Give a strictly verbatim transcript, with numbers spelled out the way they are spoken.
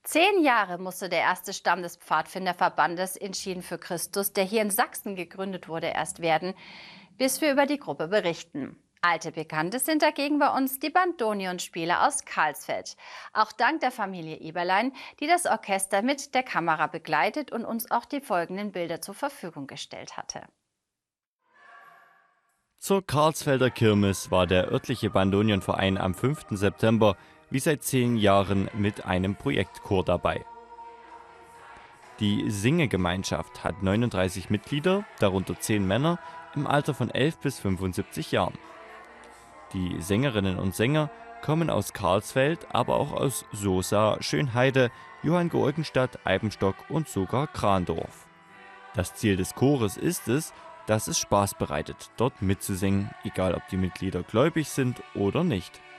Zehn Jahre musste der erste Stamm des Pfadfinderverbandes Entschieden für Christus, der hier in Sachsen gegründet wurde, erst werden, bis wir über die Gruppe berichten. Alte Bekannte sind dagegen bei uns die Bandonionspieler aus Karlsfeld. Auch dank der Familie Eberlein, die das Orchester mit der Kamera begleitet und uns auch die folgenden Bilder zur Verfügung gestellt hatte. Zur Karlsfelder Kirmes war der örtliche Bandonionverein am fünften September wie seit zehn Jahren mit einem Projektchor dabei. Die Singegemeinschaft hat neununddreißig Mitglieder, darunter zehn Männer, im Alter von elf bis fünfundsiebzig Jahren. Die Sängerinnen und Sänger kommen aus Karlsfeld, aber auch aus Sosa, Schönheide, Johanngeorgenstadt, Eibenstock und sogar Krandorf. Das Ziel des Chores ist es, dass es Spaß bereitet, dort mitzusingen, egal ob die Mitglieder gläubig sind oder nicht.